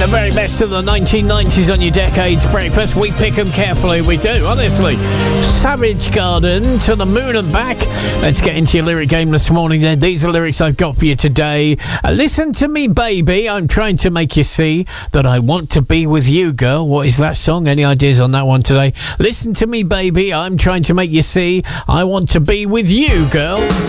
The very best of the 1990s on your Decades Breakfast. We pick them carefully, we do, honestly. Savage Garden, To the Moon and Back. Let's get into your lyric game this morning then. These are lyrics I've got for you today. Listen to me, baby, I'm trying to make you see that I want to be with you, girl. What is that song? Any ideas on that one today? Listen to me, baby, I'm trying to make you see I want to be with you, girl.